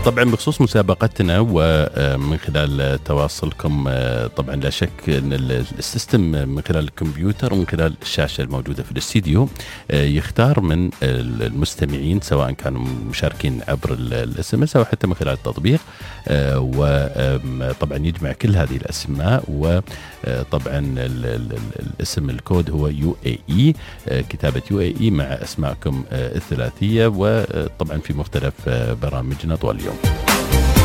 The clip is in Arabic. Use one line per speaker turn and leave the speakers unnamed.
طبعا بخصوص مسابقتنا ومن خلال تواصلكم، طبعا لا شك أن السيستم من خلال الكمبيوتر ومن خلال الشاشة الموجودة في الاستديو يختار من المستمعين سواء كانوا مشاركين عبر الاس ام اس أو حتى من خلال التطبيق، وطبعا يجمع كل هذه الأسماء، وطبعا الاسم الكود هو UAE، كتابة UAE مع أسماءكم الثلاثية، وطبعا في مختلف برامجنا طوال اليوم.